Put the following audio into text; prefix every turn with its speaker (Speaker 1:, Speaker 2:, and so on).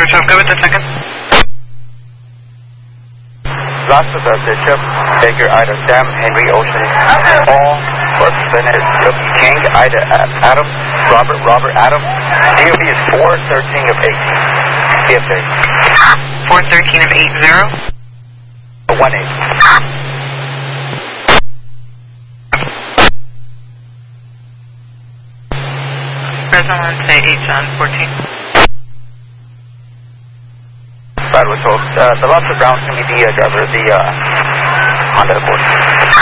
Speaker 1: Sure, 12, go with the second.
Speaker 2: Lots of Bishop, Baker, Ida, Sam, Henry, Ocean, Paul, Burton, King, Ida, Adam, Robert, Adam. DOB is 413 of 18. CFA.
Speaker 1: 413 of 80.
Speaker 2: 18.
Speaker 1: President, say H on 14.
Speaker 2: Right, we're told. The lots of Brown's going to be the driver of the Honda Accord.